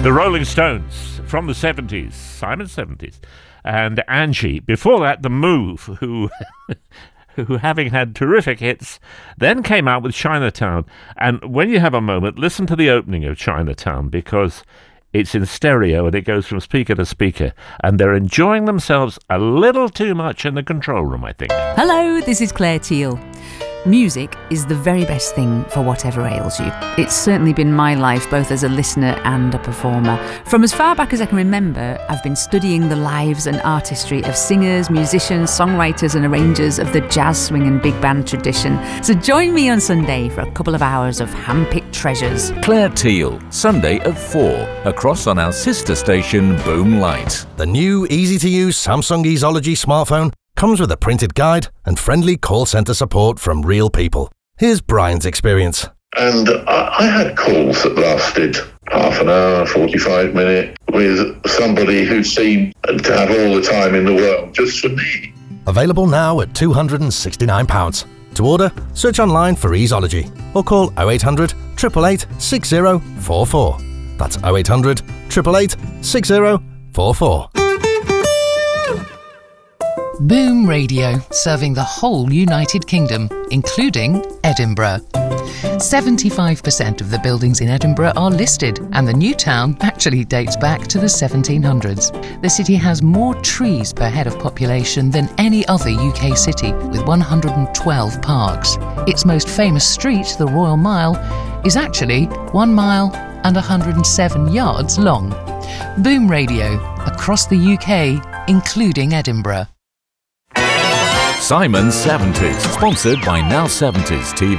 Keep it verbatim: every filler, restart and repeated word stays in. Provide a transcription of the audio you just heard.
The Rolling Stones from the seventies, Simon's seventies, and Angie. Before that, The Move, who, who having had terrific hits, then came out with Chinatown. And when you have a moment, listen to the opening of Chinatown, because it's in stereo and it goes from speaker to speaker, and they're enjoying themselves a little too much in the control room, I think. Hello, this is Claire Teal. Music is the very best thing for whatever ails you. It's certainly been my life, both as a listener and a performer. From as far back as I can remember, I've been studying the lives and artistry of singers, musicians, songwriters and arrangers of the jazz, swing and big band tradition. So join me on Sunday for a couple of hours of hand-picked treasures. Claire Teal, Sunday at four, across on our sister station Boom Light. The new easy-to-use Samsung Easology smartphone comes with a printed guide and friendly call centre support from real people. Here's Brian's experience. And I, I had calls that lasted half an hour, forty-five minutes, with somebody who seemed to have all the time in the world just for me. Available now at two hundred sixty-nine pounds. To order, search online for Easology or call oh eight hundred, eight eight eight, six oh four four. That's oh eight hundred, eight eight eight, six oh four four. Boom Radio, serving the whole United Kingdom, including Edinburgh. seventy-five percent of the buildings in Edinburgh are listed, and the new town actually dates back to the seventeen hundreds. The city has more trees per head of population than any other U K city, with one hundred twelve parks. Its most famous street, the Royal Mile, is actually one mile and one hundred seven yards long. Boom Radio, across the U K, including Edinburgh. Simon's seventies, sponsored by Now seventies T V.